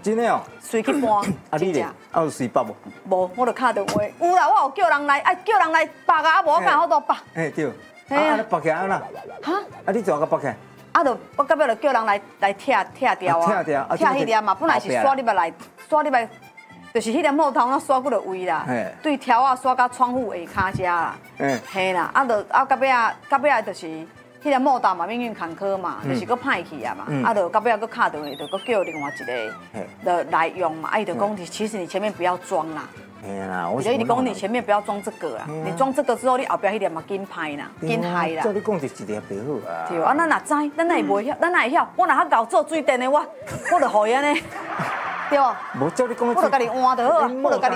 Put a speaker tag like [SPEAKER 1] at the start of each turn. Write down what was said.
[SPEAKER 1] 真的哦。
[SPEAKER 2] 随去搬，
[SPEAKER 1] 啊，你咧？啊，有随绑无？
[SPEAKER 2] 无，我就敲电话。有啦，我有叫人来，叫人来绑啊，无我敢好多绑。
[SPEAKER 1] 嘿对。
[SPEAKER 2] 嘿啊，
[SPEAKER 1] 你绑起来安那？
[SPEAKER 2] 哈？
[SPEAKER 1] 啊，你怎个绑起来？
[SPEAKER 2] 啊，我到尾就叫人来拆掉啊，
[SPEAKER 1] 拆掉，
[SPEAKER 2] 拆迄粒嘛，本来是刷入来，就是迄粒木头那刷过落位啦，对条啊刷到窗户下骹遮啦，嘿啦，啊，到尾就是迄粒木头嘛，命运坎坷嘛，就是搁歹去啊嘛，啊，到尾搁敲电话，就搁叫另外一个，就来用嘛，啊，伊就讲其实你前面不要装啦。我觉得你讲你前面不要装这个啦，你装这个之后，你后边迄粒嘛紧歹啦，紧害啦。
[SPEAKER 1] 照你讲就一粒就好啊。
[SPEAKER 2] 对啊，咱若知，咱哪会袂晓？咱哪会晓？我若较搞做水电的，我就互伊安尼，对。
[SPEAKER 1] 无照你讲，
[SPEAKER 2] 我就甲你换就好啊，我就甲你。